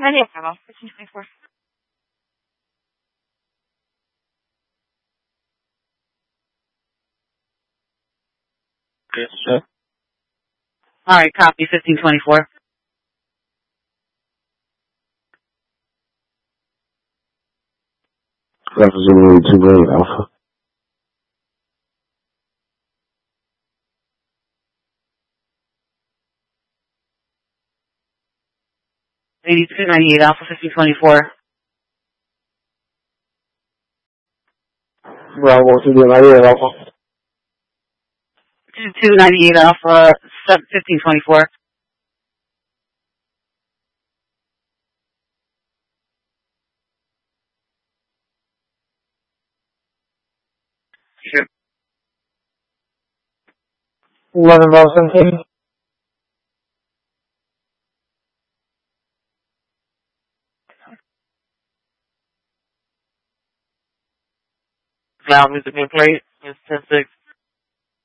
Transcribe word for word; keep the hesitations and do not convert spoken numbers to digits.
ninety-eight Bravo, fifteen twenty-four. Yes, sir. All right, copy fifteen twenty-four. Alpha Zulu two Bravo Alpha. eighty-two ninety-eight Alpha fifteen twenty-four. Bravo two ninety-eight Alpha. two ninety-eight Alpha fifteen twenty-four. Sure. eleven Bravo seventeen. Ground music in plate. It's ten six.